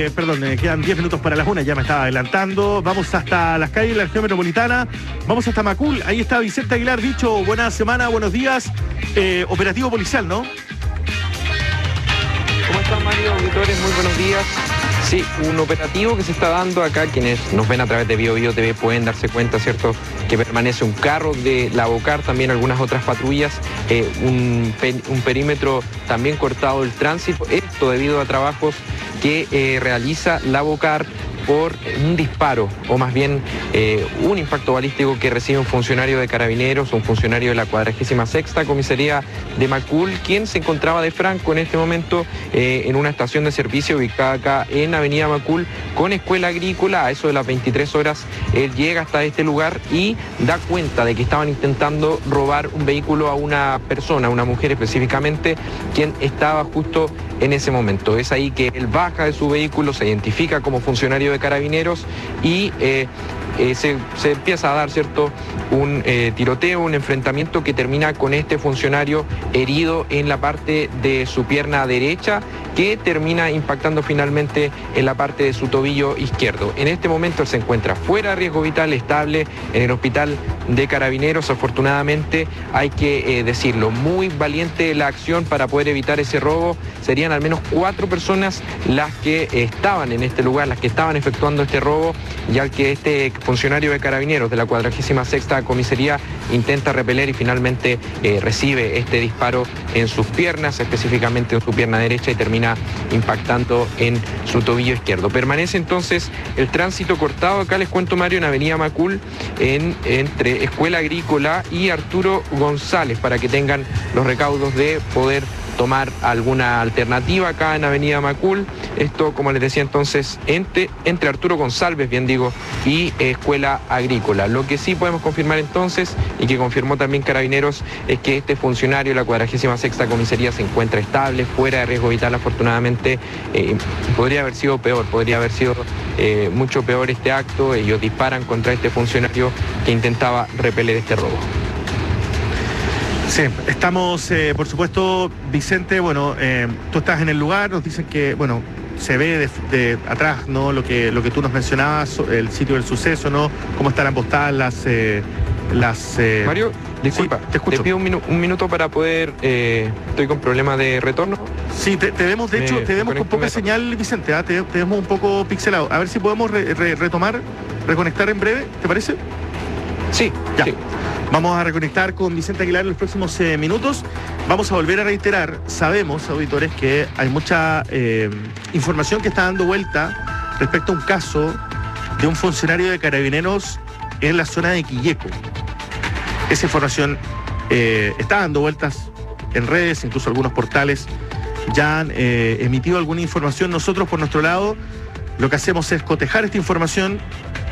perdón, quedan 10 minutos para las 1, ya me estaba adelantando. Vamos hasta las calles de la región metropolitana, vamos hasta Macul, ahí está Vicente Aguilar. Bicho, buena semana, buenos días. Operativo policial, ¿no? ¿Cómo están, Mario? Auditores, muy buenos días. Sí, un operativo que se está dando acá, quienes nos ven a través de BioBio TV pueden darse cuenta, ¿cierto?, que permanece un carro de la Bocar, también algunas otras patrullas, un perímetro también cortado del tránsito, esto debido a trabajos que realiza la Bocar por un disparo, o más bien un impacto balístico que recibe un funcionario de Carabineros, un funcionario de la 46ª Comisaría de Macul, quien se encontraba de franco en este momento en una estación de servicio ubicada acá en Avenida Macul, con escuela agrícola. A eso de las 23 horas, él llega hasta este lugar y da cuenta de que estaban intentando robar un vehículo a una persona, una mujer específicamente, quien estaba justo en ese momento. Es ahí que él baja de su vehículo, se identifica como funcionario de Carabineros y se empieza a dar, ¿cierto?, un tiroteo, un enfrentamiento que termina con este funcionario herido en la parte de su pierna derecha, que termina impactando finalmente en la parte de su tobillo izquierdo. En este momento él se encuentra fuera de riesgo vital, estable en el hospital de Carabineros. Afortunadamente, hay que decirlo, muy valiente la acción para poder evitar ese robo. Serían al menos 4 personas las que estaban en este lugar, las que estaban efectuando este robo, ya que este funcionario de Carabineros de la 46ª Comisaría intenta repeler y finalmente recibe este disparo en sus piernas, específicamente en su pierna derecha, y termina impactando en su tobillo izquierdo. Permanece entonces el tránsito cortado. Acá les cuento, Mario, en Avenida Macul, entre Escuela Agrícola y Arturo González, para que tengan los recaudos de poder tomar alguna alternativa acá en Avenida Macul. Esto, como les decía entonces, entre Arturo González, bien digo, y Escuela Agrícola. Lo que sí podemos confirmar entonces, y que confirmó también Carabineros, es que este funcionario de la 46ª Comisaría se encuentra estable, fuera de riesgo vital. Afortunadamente, podría haber sido peor, podría haber sido mucho peor este acto. Ellos disparan contra este funcionario que intentaba repeler este robo. Sí, estamos, por supuesto, Vicente, bueno, tú estás en el lugar, nos dicen que, bueno, se ve de atrás, ¿no?, lo que tú nos mencionabas, el sitio del suceso, ¿no?, cómo estarán postadas las... Mario, disculpa, sí, te escucho. Te pido un minuto para poder... estoy con problemas de retorno. Sí, te vemos, de hecho, te vemos con poca señal, Vicente, ¿eh? Te vemos un poco pixelado. A ver si podemos reconectar en breve, ¿te parece? Sí, ya. Sí. Vamos a reconectar con Vicente Aguilar en los próximos minutos. Vamos a volver a reiterar, sabemos, auditores, que hay mucha información que está dando vuelta respecto a un caso de un funcionario de Carabineros en la zona de Quilleco. Esa información está dando vueltas en redes, incluso algunos portales ya han emitido alguna información. Nosotros, por nuestro lado, lo que hacemos es cotejar esta información